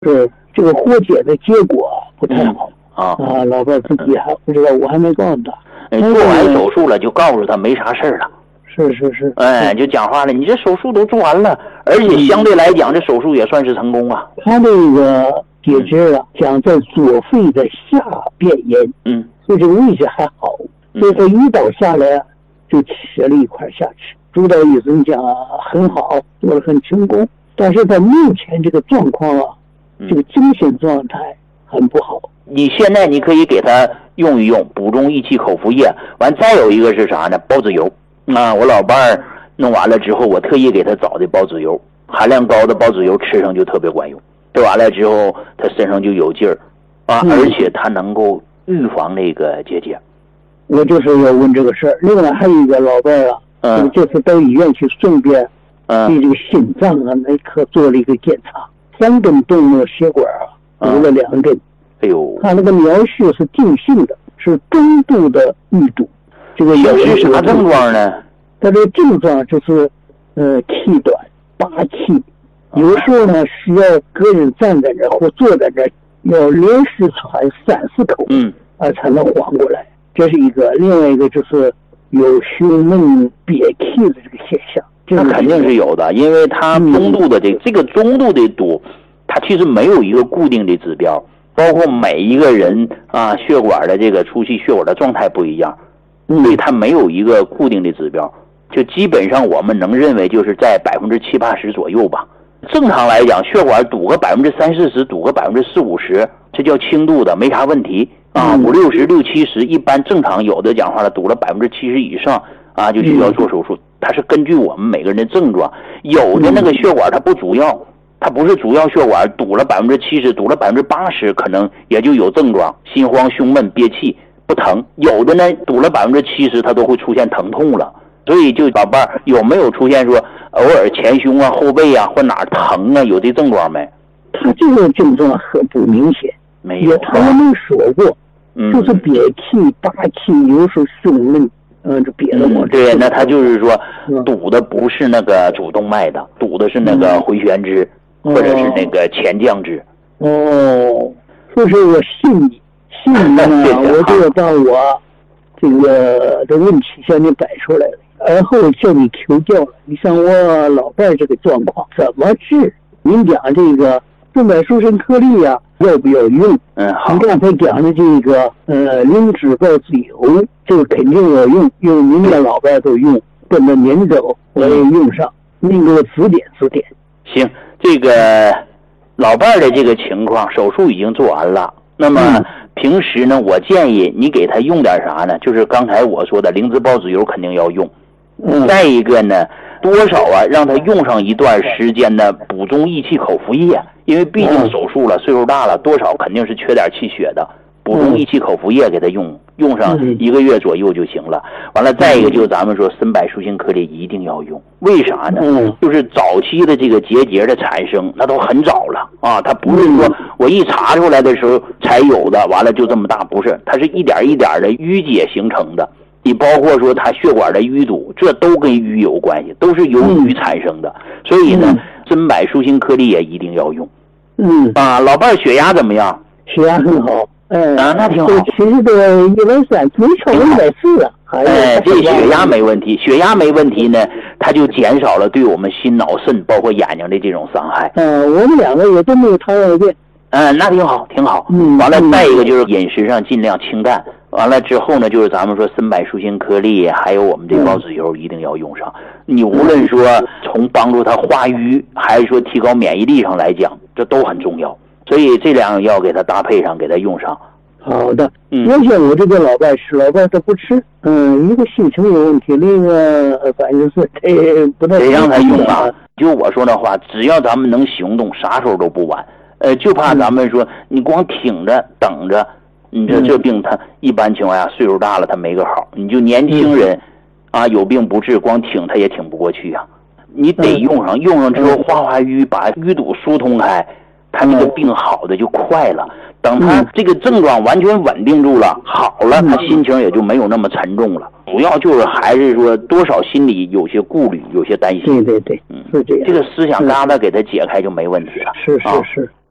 是这个活检的结果不太好。老伴自己还不知道，我还没告诉他。 做完手术了就告诉他没啥事了。 是。 就讲话了，你这手术都做完了，而且相对来讲，这手术也算是成功啊。 他这个结节讲在左肺的下边沿，所以这个位置还好，所以他一刀下来就切了一块下去。主刀医生讲很好，做得很成功，但是他目前这个状况这个精神状态很不好。 你现在你可以给他用一用补中益气口服液，完再有一个是啥呢？孢子油我老伴儿弄完了之后，我特意给他找的孢子油，含量高的孢子油吃上就特别管用。吃完了之后，他身上就有劲儿而且他能够预防那个结节。 我就是要问这个事儿。另外还有一个老伴儿这次到医院去，顺便对这个心脏内科做了一个检查，3根动脉血管堵了2根。 哎呦， 他那个描述是定性的，是中度的淤堵。这个是啥症状呢？ 他这个症状就是气短拔气，有时候呢需要个人站在这或坐在这，要连续喘3-4口才能缓过来。这是一个。另外一个就是有胸闷憋气的这个现象。 那肯定是有的，因为它中度的这个中度的堵，它其实没有一个固定的指标，包括每一个人血管的这个出气血管的状态不一样，所以它没有一个固定的指标，就基本上我们能认为就是在70%-80%左右吧。正常来讲，血管堵个30-40%，堵个40-50%，这叫轻度的，没啥问题5-60%、6-70%，一般正常。有的讲话了，堵了70%以上就需要做手术。它是根据我们每个人的症状，有的那个血管它不主要，它不是主要血管，堵了70%，堵了80%，可能也就有症状，心慌、胸闷、憋气，不疼。有的呢，堵了70%，它都会出现疼痛了。所以就老伴儿有没有出现说偶尔前胸后背或哪疼有这症状没？ 他这个症状很不明显， 没有。 他没说过，就是憋气、拔气，有时候胸闷，就憋得慌。 对，那他就是说堵的不是那个主动脉的，堵的是那个回旋支或者是那个前降支。 说是我信你呢，我就要把我这个的问题向你摆出来了，而后向你求教了。你像我老伴这个状况怎么治？您讲这个正柏舒参颗粒要不要用？ 好。 你刚才讲的这个灵芝孢子油，这个肯定要用，因为您的老伴都用，跟着您走，我也用上。您给我指点。 行，这个老伴的这个情况，手术已经做完了。那么平时呢，我建议你给他用点啥呢？就是刚才我说的灵芝孢子油肯定要用。再一个呢，多少让他用上一段时间的补中益气口服液，因为毕竟手术了，岁数大了，多少肯定是缺点气血的。补中益气口服液给他用上1个月左右就行了。完了，再一个就是咱们说参柏舒心颗粒一定要用，为啥呢？就是早期的这个结节的产生，那都很早了它不是说我一查出来的时候才有的，完了就这么大，不是，它是一点一点的淤结形成的。你包括说它血管的淤堵，这都跟淤有关系，都是由淤产生的。所以呢，参柏舒心颗粒也一定要用。老伴血压怎么样？ 血压很好。 那挺好。 其实都130，没超过140啊。 这血压没问题，血压没问题呢，它就减少了对我们心脑肾包括眼睛的这种伤害。 我们2个也都没有糖尿病。 那挺好。完了，再一个就是饮食上尽量清淡。完了之后呢，就是咱们说参柏舒心颗粒，还有我们这孢子油一定要用上。你无论说从帮助它化瘀，还是说提高免疫力上来讲，这都很重要。所以这2个要给它搭配上，给它用上。 好的。原先我这个老伴吃，老伴他不吃。一个心情有问题，另一个反正是不太。 得让他用就我说的话，只要咱们能行动，啥时候都不晚。就怕咱们说你光挺着等着，你这病他一般情况下岁数大了他没个好。你就年轻人有病不治，光挺他也挺不过去你得用上之后化瘀，把淤堵疏通开，他这个病好的就快了。等他这个症状完全稳定住了，好了，他心情也就没有那么沉重了。主要就是还是说多少心里有些顾虑，有些担心。 对，是这样。 这个思想疙瘩给他解开就没问题了。 是。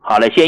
好嘞，谢谢。